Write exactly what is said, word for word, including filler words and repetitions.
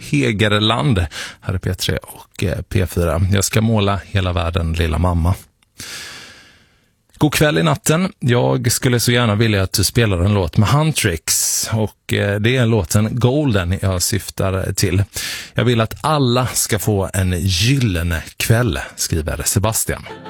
Hegerland. Här är P tre och P fyra. Jag ska måla hela världen, lilla mamma. God kväll i natten. Jag skulle så gärna vilja att du spelar en låt med Huntrix. Och det är låten Golden jag syftar till. Jag vill att alla ska få en gyllene kväll, skriver Sebastian.